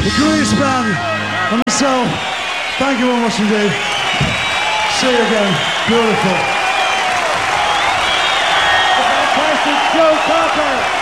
the Grease Band, and myself. Thank you very much indeed. See you again. Beautiful. The fantastic Joe Cocker.